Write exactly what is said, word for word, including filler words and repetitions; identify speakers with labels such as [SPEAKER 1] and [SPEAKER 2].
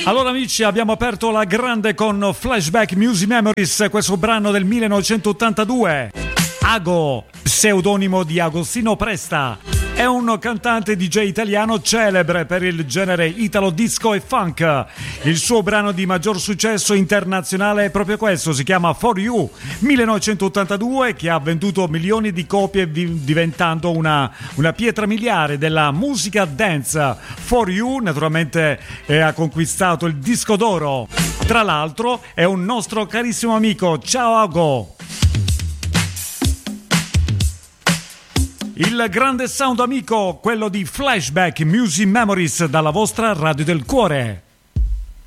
[SPEAKER 1] Allora amici, abbiamo aperto la grande con Flashback Music Memories, questo brano del millenovecentottantadue. Ago, pseudonimo di Agostino Presta, è un cantante D J italiano celebre per il genere italo disco e funk. Il suo brano di maggior successo internazionale è proprio questo, si chiama For You, millenovecentottantadue, che ha venduto milioni di copie diventando una, una pietra miliare della musica dance. For You naturalmente eh, ha conquistato il disco d'oro. Tra l'altro è un nostro carissimo amico. Ciao Ago! Il grande sound amico, quello di Flashback Music Memories dalla vostra Radio del Cuore.